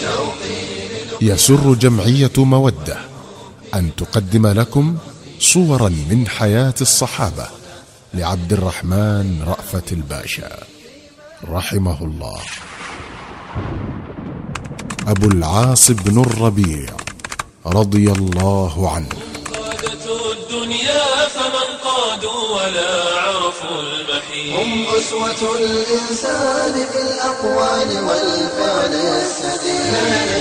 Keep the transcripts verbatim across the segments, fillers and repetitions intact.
يسر جمعية مودة أن تقدم لكم صورا من حياة الصحابة لعبد الرحمن رأفت الباشا رحمه الله. أبو العاص بن الربيع رضي الله عنه. قادة الدنيا فمن قادوا ولا عرفوا المحيط، هم أسوة الإنسان في الأقوال والفعل السديد.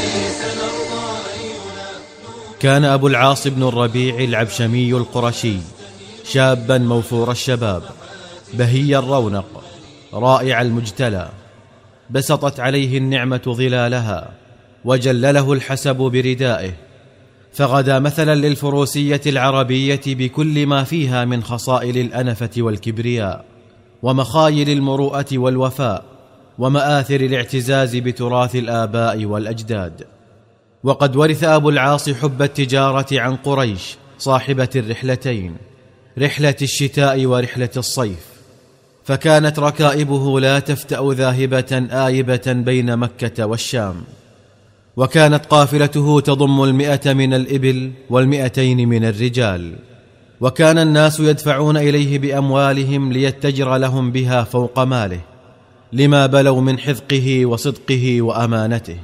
كان أبو العاص بن الربيع العبشمي القرشي شابا موفور الشباب بهي الرونق رائع المجتلى، بسطت عليه النعمة ظلالها وجلله الحسب بردائه، فغدا مثلا للفروسية العربية بكل ما فيها من خصائل الأنفة والكبرياء ومخايل المروءة والوفاء ومآثر الاعتزاز بتراث الآباء والأجداد. وقد ورث أبو العاص حب التجارة عن قريش صاحبة الرحلتين، رحلة الشتاء ورحلة الصيف، فكانت ركائبه لا تفتأ ذاهبة آيبة بين مكة والشام، وكانت قافلته تضم المئة من الإبل والمئتين من الرجال، وكان الناس يدفعون إليه بأموالهم ليتجر لهم بها فوق ماله لما بلوا من حذقه وصدقه وأمانته.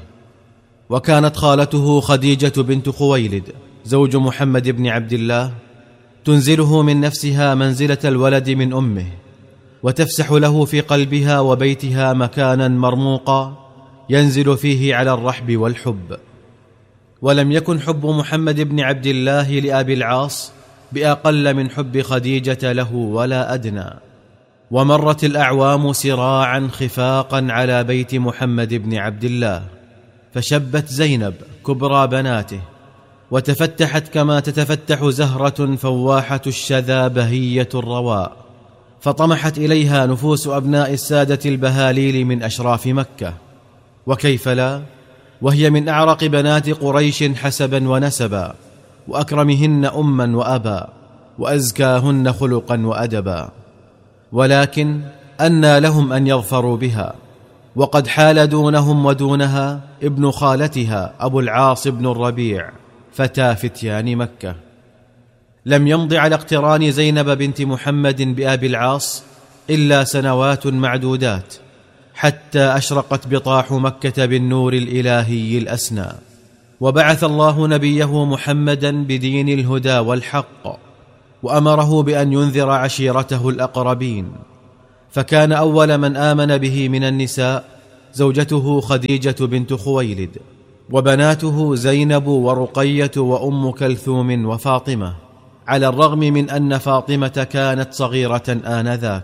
وكانت خالته خديجة بنت خويلد زوج محمد بن عبد الله تنزله من نفسها منزلة الولد من أمه، وتفسح له في قلبها وبيتها مكانا مرموقا ينزل فيه على الرحب والحب. ولم يكن حب محمد بن عبد الله لأبي العاص بأقل من حب خديجة له ولا أدنى. ومرت الأعوام سراعا خفاقا على بيت محمد بن عبد الله، فشبت زينب كبرى بناته وتفتحت كما تتفتح زهرة فواحة الشذا بهية الرواء، فطمحت إليها نفوس أبناء السادة البهاليل من أشراف مكة، وكيف لا وهي من أعرق بنات قريش حسبا ونسبا، وأكرمهن أما وأبا، وأزكاهن خلقا وأدبا. ولكن أنى لهم أن يظفروا بها، وقد حال دونهم ودونها ابن خالتها أبو العاص بن الربيع فتى فتيان مكة. لم يمض على اقتران زينب بنت محمد بأبي العاص إلا سنوات معدودات حتى أشرقت بطاح مكة بالنور الإلهي الأسنى، وبعث الله نبيه محمدا بدين الهدى والحق، وأمره بأن ينذر عشيرته الأقربين، فكان أول من آمن به من النساء زوجته خديجة بنت خويلد، وبناته زينب ورقية وأم كلثوم وفاطمة، على الرغم من أن فاطمة كانت صغيرة آنذاك،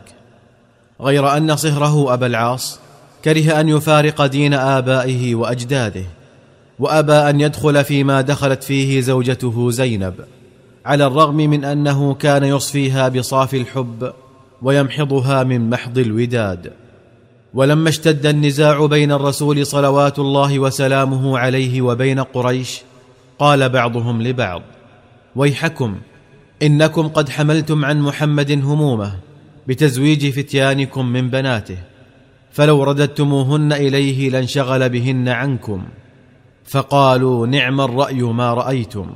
غير أن صهره أبا العاص كره أن يفارق دين آبائه وأجداده، وأبى أن يدخل فيما دخلت فيه زوجته زينب، على الرغم من أنه كان يصفيها بصافي الحب ويمحضها من محض الوداد. ولما اشتد النزاع بين الرسول صلوات الله وسلامه عليه وبين قريش، قال بعضهم لبعض: ويحكم، إنكم قد حملتم عن محمد همومه بتزويج فتيانكم من بناته، فلو رددتموهن إليه لانشغل بهن عنكم. فقالوا: نعم الرأي ما رأيتم.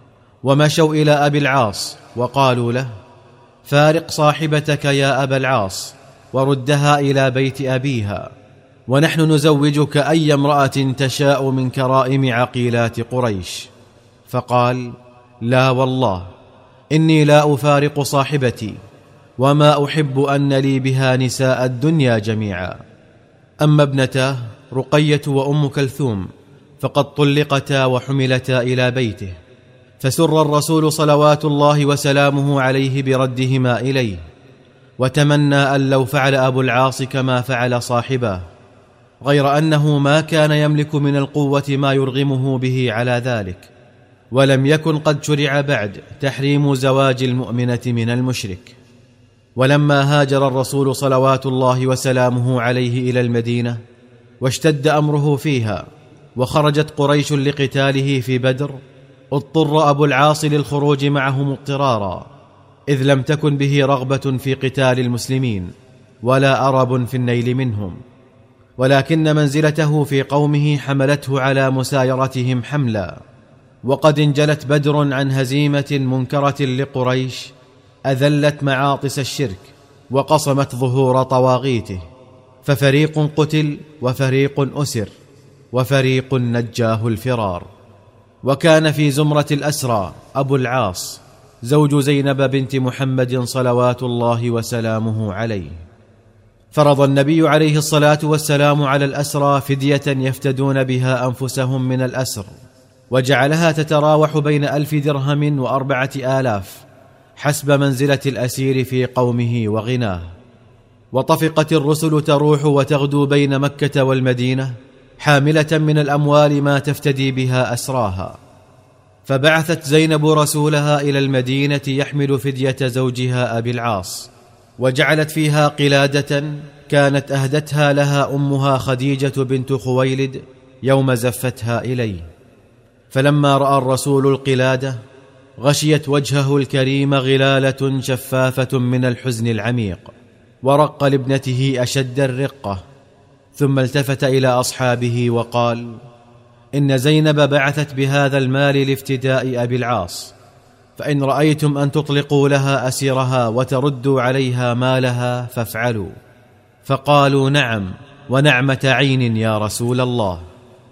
ومشوا إلى أبي العاص وقالوا له: فارق صاحبتك يا أبا العاص وردها إلى بيت أبيها، ونحن نزوجك أي امرأة تشاء من كرائم عقيلات قريش. فقال: لا والله، إني لا أفارق صاحبتي، وما أحب أن لي بها نساء الدنيا جميعا. أما ابنتاه رقية وأم كلثوم فقد طلقتا وحملتا إلى بيته، فسر الرسول صلوات الله وسلامه عليه بردهما إليه، وتمنى أن لو فعل أبو العاص كما فعل صاحباه، غير أنه ما كان يملك من القوة ما يرغمه به على ذلك، ولم يكن قد شرع بعد تحريم زواج المؤمنة من المشرك. ولما هاجر الرسول صلوات الله وسلامه عليه إلى المدينة واشتد أمره فيها وخرجت قريش لقتاله في بدر، اضطر أبو العاص للخروج معهم اضطرارا، إذ لم تكن به رغبة في قتال المسلمين ولا أرب في النيل منهم. ولكن منزلته في قومه حملته على مسايرتهم حملا. وقد انجلت بدر عن هزيمة منكرة لقريش أذلت معاطس الشرك وقصمت ظهور طواغيته، ففريق قتل وفريق أسر وفريق نجاه الفرار. وكان في زمرة الأسرى أبو العاص زوج زينب بنت محمد صلوات الله وسلامه عليه. فرض النبي عليه الصلاة والسلام على الأسرى فدية يفتدون بها أنفسهم من الأسر، وجعلها تتراوح بين ألف درهم وأربعة آلاف حسب منزلة الأسير في قومه وغناه. وطفقت الرسل تروح وتغدو بين مكة والمدينة حاملة من الأموال ما تفتدي بها أسراها. فبعثت زينب رسولها إلى المدينة يحمل فدية زوجها أبي العاص، وجعلت فيها قلادة كانت أهدتها لها أمها خديجة بنت خويلد يوم زفتها إليه. فلما رأى الرسول القلادة غشيت وجهه الكريم غلالة شفافة من الحزن العميق، ورق لابنته أشد الرقة، ثم التفت إلى أصحابه وقال: إن زينب بعثت بهذا المال لافتداء أبي العاص، فإن رأيتم أن تطلقوا لها أسيرها وتردوا عليها مالها فافعلوا. فقالوا: نعم ونعمة عين يا رسول الله.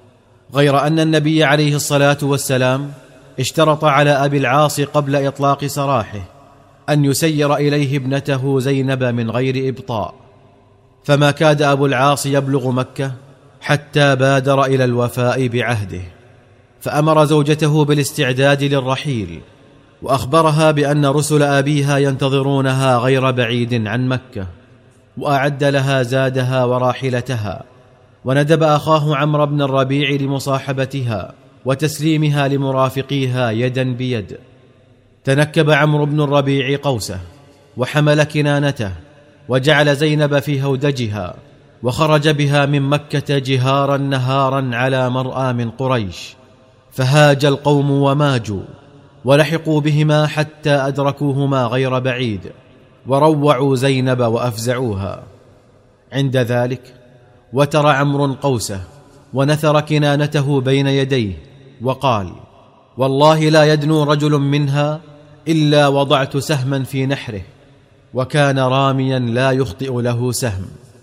غير أن النبي عليه الصلاة والسلام اشترط على أبي العاص قبل إطلاق سراحه أن يسير إليه ابنته زينب من غير إبطاء، فما كاد أبو العاص يبلغ مكة حتى بادر إلى الوفاء بعهده، فأمر زوجته بالاستعداد للرحيل، وأخبرها بأن رسل أبيها ينتظرونها غير بعيد عن مكة، وأعد لها زادها وراحلتها، وندب أخاه عمرو بن الربيع لمصاحبتها وتسليمها لمرافقيها يدا بيد. تنكب عمرو بن الربيع قوسه وحمل كنانته، وجعل زينب في هودجها، وخرج بها من مكة جهارا نهارا على مرأى من قريش. فهاج القوم وماجوا ولحقوا بهما حتى أدركوهما غير بعيد، وروعوا زينب وأفزعوها. عند ذلك وتر عمرو قوسه ونثر كنانته بين يديه وقال: والله لا يدنو رجل منها إلا وضعت سهما في نحره، وكان راميا لا يخطئ له سهم.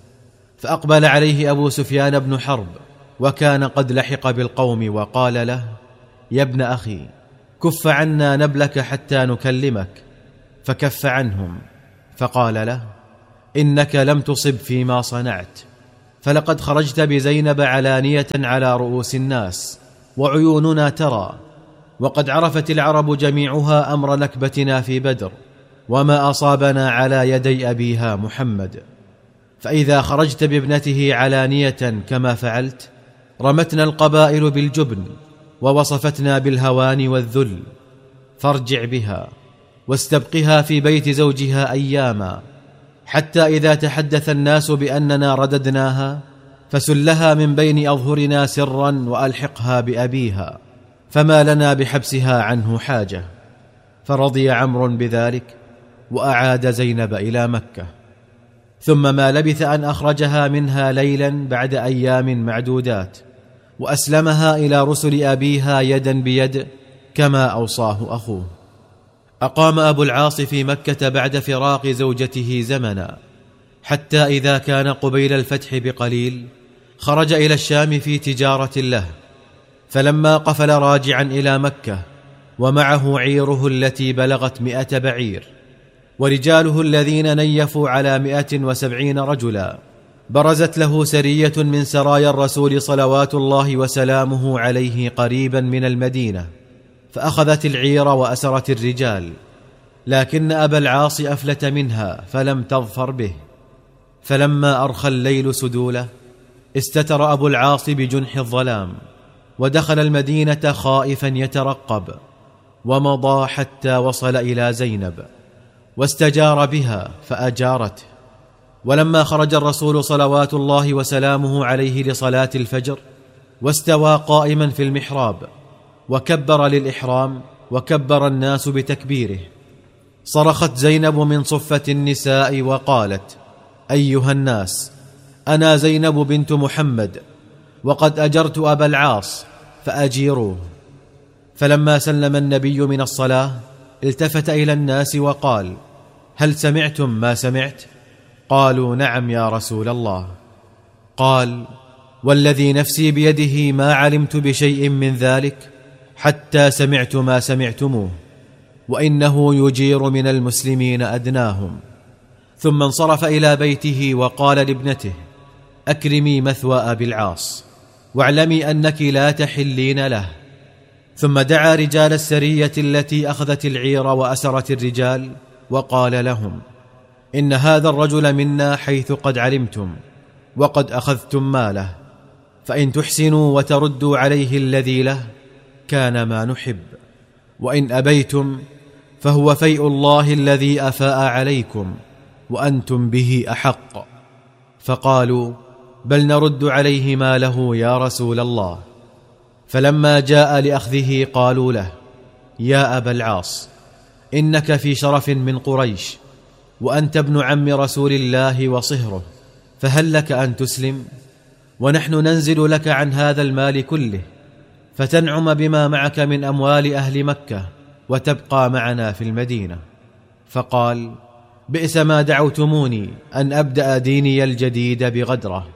فأقبل عليه أبو سفيان بن حرب وكان قد لحق بالقوم، وقال له: يا ابن أخي، كف عنا نبلك حتى نكلمك. فكف عنهم، فقال له: إنك لم تصب فيما صنعت، فلقد خرجت بزينب علانية على رؤوس الناس وعيوننا ترى، وقد عرفت العرب جميعها أمر نكبتنا في بدر وما أصابنا على يدي أبيها محمد. فإذا خرجت بابنته علانية كما فعلت رمتنا القبائل بالجبن ووصفتنا بالهوان والذل، فارجع بها واستبقها في بيت زوجها أياما، حتى إذا تحدث الناس بأننا رددناها فسلها من بين أظهرنا سرا وألحقها بأبيها، فما لنا بحبسها عنه حاجة. فرضي عمرو بذلك وأعاد زينب إلى مكة. ثم ما لبث أن أخرجها منها ليلا بعد أيام معدودات، وأسلمها إلى رسل أبيها يدا بيد كما أوصاه أخوه. أقام أبو العاص في مكة بعد فراق زوجته زمنا، حتى إذا كان قبيل الفتح بقليل خرج إلى الشام في تجارة له، فلما قفل راجعا إلى مكة ومعه عيره التي بلغت مئة بعير ورجاله الذين نيفوا على مئة وسبعين رجلا، برزت له سرية من سرايا الرسول صلوات الله وسلامه عليه قريبا من المدينة، فأخذت العير وأسرت الرجال، لكن أبا العاص أفلت منها فلم تظفر به. فلما أرخى الليل سدوله استتر أبو العاص بجنح الظلام، ودخل المدينة خائفا يترقب، ومضى حتى وصل إلى زينب واستجار بها فأجارته. ولما خرج الرسول صلوات الله وسلامه عليه لصلاة الفجر واستوى قائما في المحراب وكبر للإحرام وكبر الناس بتكبيره، صرخت زينب من صفة النساء وقالت: أيها الناس، أنا زينب بنت محمد، وقد أجرت أبا العاص فأجيروه. فلما سلم النبي من الصلاة التفت إلى الناس وقال: هل سمعتم ما سمعت؟ قالوا: نعم يا رسول الله. قال: والذي نفسي بيده ما علمت بشيء من ذلك حتى سمعت ما سمعتموه، وإنه يجير من المسلمين أدناهم. ثم انصرف إلى بيته وقال لابنته: أكرمي مثوى أبي العاص، واعلمي أنك لا تحلين له. ثم دعا رجال السرية التي أخذت العير وأسرت الرجال وقال لهم: إن هذا الرجل منا حيث قد علمتم، وقد أخذتم ماله، فإن تحسنوا وتردوا عليه الذي له كان ما نحب، وإن أبيتم فهو فيء الله الذي أفاء عليكم وأنتم به أحق. فقالوا: بل نرد عليه ماله يا رسول الله. فلما جاء لأخذه قالوا له: يا أبا العاص، إنك في شرف من قريش، وأنت ابن عم رسول الله وصهره، فهل لك أن تسلم؟ ونحن ننزل لك عن هذا المال كله، فتنعم بما معك من أموال أهل مكة، وتبقى معنا في المدينة. فقال: بئس ما دعوتموني أن أبدأ ديني الجديد بغدرة.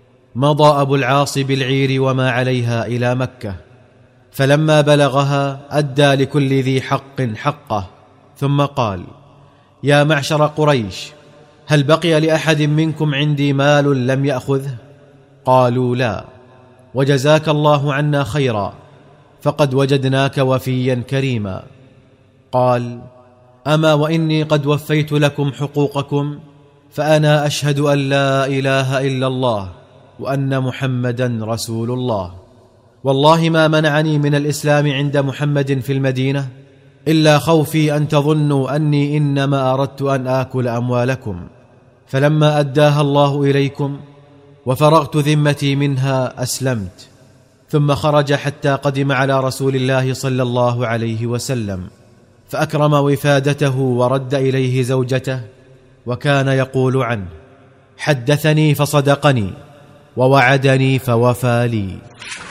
مضى أبو العاص بالعير وما عليها إلى مكة، فلما بلغها أدى لكل ذي حق حقه، ثم قال: يا معشر قريش، هل بقي لأحد منكم عندي مال لم يأخذه؟ قالوا: لا. وجزاك الله عنا خيرا، فقد وجدناك وفيا كريما. قال: أما وإني قد وفيت لكم حقوقكم، فأنا أشهد أن لا إله إلا الله وأن محمدا رسول الله، والله ما منعني من الإسلام عند محمد في المدينة إلا خوفي أن تظنوا أني إنما أردت أن آكل أموالكم. فلما أداها الله إليكم وفرغت ذمتي منها أسلمت. ثم خرج حتى قدم على رسول الله صلى الله عليه وسلم، فأكرم وفادته ورد إليه زوجته، وكان يقول عنه: حدثني فصدقني، ووعدني فوفى لي.